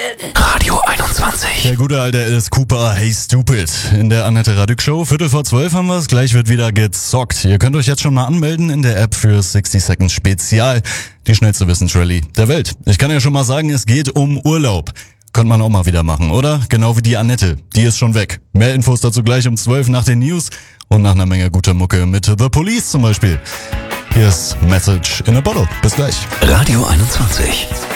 Radio 21. Der gute alte Alice Cooper, Hey Stupid. In der Annette Radig Show, 11:45 haben wir es. Gleich wird wieder gezockt. Ihr könnt euch jetzt schon mal anmelden in der App für 60 Seconds Spezial. Die schnellste Wissensrallye der Welt. Ich kann ja schon mal sagen, es geht um Urlaub. Könnte man auch mal wieder machen, oder? Genau wie die Annette. Die ist schon weg. Mehr Infos dazu gleich um 12 nach den News und nach einer Menge guter Mucke mit The Police zum Beispiel. Hier ist Message in a Bottle. Bis gleich. Radio 21.